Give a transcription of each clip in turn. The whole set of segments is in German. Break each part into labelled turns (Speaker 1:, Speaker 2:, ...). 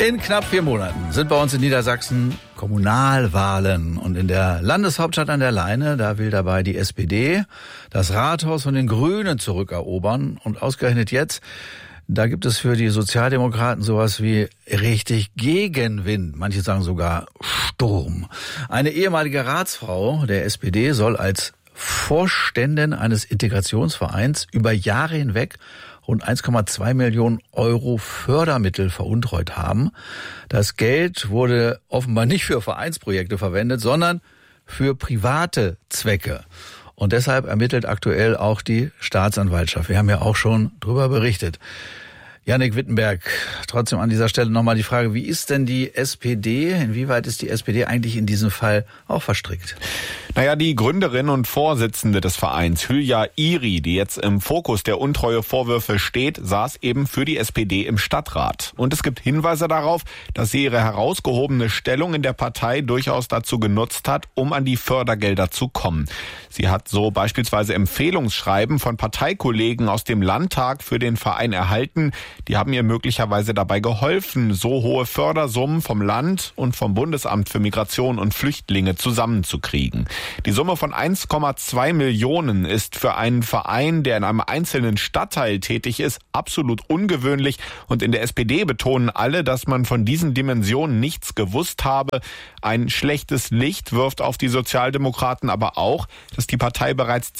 Speaker 1: In knapp 4 Monaten sind bei uns in Niedersachsen Kommunalwahlen. Und in der Landeshauptstadt an der Leine, da will dabei die SPD das Rathaus von den Grünen zurückerobern. Und ausgerechnet jetzt, da gibt es für die Sozialdemokraten sowas wie richtig Gegenwind. Manche sagen sogar Sturm. Eine ehemalige Ratsfrau der SPD soll als Vorständin eines Integrationsvereins über Jahre hinweg rund 1,2 Millionen Euro Fördermittel veruntreut haben. Das Geld wurde offenbar nicht für Vereinsprojekte verwendet, sondern für private Zwecke. Und deshalb ermittelt aktuell auch die Staatsanwaltschaft. Wir haben ja auch schon drüber berichtet. Jannik Wittenberg, trotzdem an dieser Stelle nochmal die Frage, wie ist denn die SPD, inwieweit ist die SPD eigentlich in diesem Fall auch verstrickt?
Speaker 2: Naja, die Gründerin und Vorsitzende des Vereins, Hülya Iri, die jetzt im Fokus der Untreuevorwürfe steht, saß eben für die SPD im Stadtrat. Und es gibt Hinweise darauf, dass sie ihre herausgehobene Stellung in der Partei durchaus dazu genutzt hat, um an die Fördergelder zu kommen. Sie hat so beispielsweise Empfehlungsschreiben von Parteikollegen aus dem Landtag für den Verein erhalten. Die haben ihr möglicherweise dabei geholfen, so hohe Fördersummen vom Land und vom Bundesamt für Migration und Flüchtlinge zusammenzukriegen. Die Summe von 1,2 Millionen ist für einen Verein, der in einem einzelnen Stadtteil tätig ist, absolut ungewöhnlich. Und in der SPD betonen alle, dass man von diesen Dimensionen nichts gewusst habe. Ein schlechtes Licht wirft auf die Sozialdemokraten aber auch, dass die Partei bereits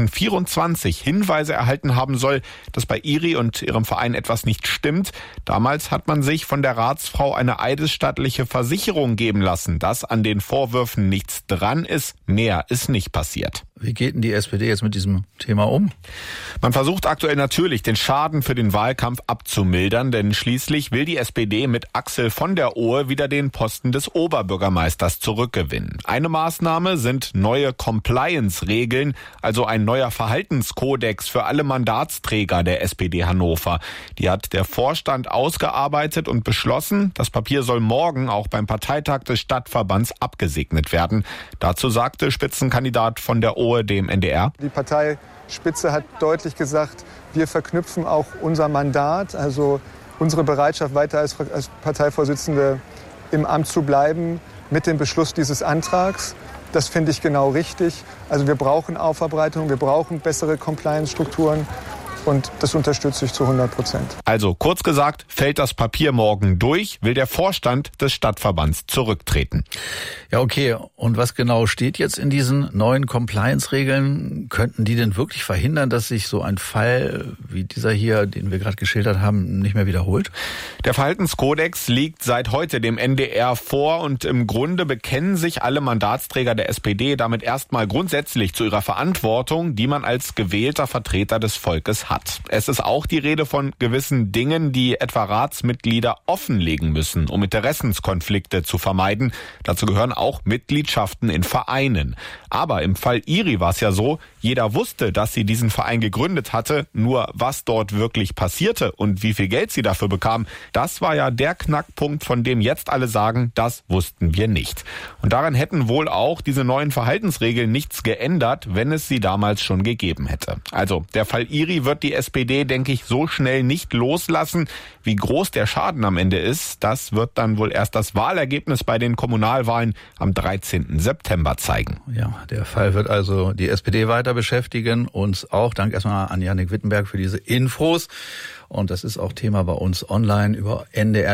Speaker 2: 2024 Hinweise erhalten haben soll, dass bei Iri und ihrem Verein etwas nicht stimmt. Damals hat man sich von der Ratsfrau eine eidesstattliche Versicherung geben lassen, dass an den Vorwürfen nichts dran ist. Mehr ist nicht passiert.
Speaker 1: Wie geht denn die SPD jetzt mit diesem Thema um?
Speaker 2: Man versucht aktuell natürlich, den Schaden für den Wahlkampf abzumildern, denn schließlich will die SPD mit Axel von der Ohe wieder den Posten des Oberbürgermeisters zurückgewinnen. Eine Maßnahme sind neue Compliance-Regeln, also ein neuer Verhaltenskodex für alle Mandatsträger der SPD Hannover. Die hat der Vorstand ausgearbeitet und beschlossen. Das Papier soll morgen auch beim Parteitag des Stadtverbands abgesegnet werden. Dazu sagte Spitzenkandidat von der Ohe dem NDR:
Speaker 3: Die Parteispitze hat deutlich gesagt, wir verknüpfen auch unser Mandat, also unsere Bereitschaft, weiter als Parteivorsitzende im Amt zu bleiben, mit dem Beschluss dieses Antrags. Das finde ich genau richtig. Also wir brauchen Aufarbeitung, wir brauchen bessere Compliance-Strukturen. Und das unterstütze ich zu 100%.
Speaker 2: Also kurz gesagt, fällt das Papier morgen durch, will der Vorstand des Stadtverbands zurücktreten.
Speaker 1: Ja, okay. Und was genau steht jetzt in diesen neuen Compliance-Regeln? Könnten die denn wirklich verhindern, dass sich so ein Fall wie dieser hier, den wir gerade geschildert haben, nicht mehr wiederholt?
Speaker 2: Der Verhaltenskodex liegt seit heute dem NDR vor und im Grunde bekennen sich alle Mandatsträger der SPD damit erstmal grundsätzlich zu ihrer Verantwortung, die man als gewählter Vertreter des Volkes hat. Es ist auch die Rede von gewissen Dingen, die etwa Ratsmitglieder offenlegen müssen, um Interessenskonflikte zu vermeiden. Dazu gehören auch Mitgliedschaften in Vereinen. Aber im Fall Iri war es ja so, jeder wusste, dass sie diesen Verein gegründet hatte. Nur was dort wirklich passierte und wie viel Geld sie dafür bekam, das war ja der Knackpunkt, von dem jetzt alle sagen, das wussten wir nicht. Und daran hätten wohl auch diese neuen Verhaltensregeln nichts geändert, wenn es sie damals schon gegeben hätte. Also der Fall Iri wird die SPD, denke ich, so schnell nicht loslassen. Wie groß der Schaden am Ende ist, das wird dann wohl erst das Wahlergebnis bei den Kommunalwahlen am 13. September zeigen.
Speaker 1: Ja, der Fall wird also die SPD weiter beschäftigen. Uns auch. Danke erstmal an Jannik Wittenberg für diese Infos. Und das ist auch Thema bei uns online über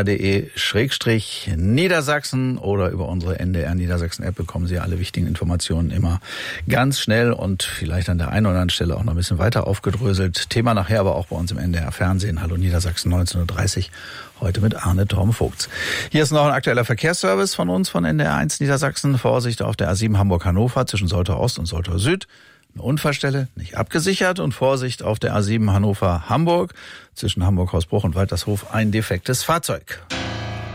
Speaker 1: ndr.de/Niedersachsen oder über unsere NDR Niedersachsen App bekommen Sie alle wichtigen Informationen immer ganz schnell und vielleicht an der einen oder anderen Stelle auch noch ein bisschen weiter aufgedröselt. Thema nachher aber auch bei uns im NDR Fernsehen. Hallo Niedersachsen 19.30 Uhr. Heute mit Arne Torm-Vogts. Hier ist noch ein aktueller Verkehrsservice von uns von NDR1 Niedersachsen. Vorsicht auf der A7 Hamburg-Hannover zwischen Soltau Ost und Soltau Süd. Eine Unfallstelle, nicht abgesichert, und Vorsicht auf der A7 Hannover-Hamburg zwischen Hamburg-Hausbruch und Waltershof, ein defektes Fahrzeug.